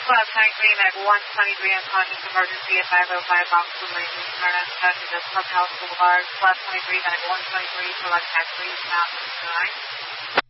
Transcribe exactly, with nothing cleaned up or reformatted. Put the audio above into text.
twelve twenty-three, Meg one twenty-three, unconscious emergency at five oh five Boxwood Lane, Turner, passengers Clubhouse Boulevard, twelve twenty-three, Meg one twenty-three, select taxi, Mountain nine.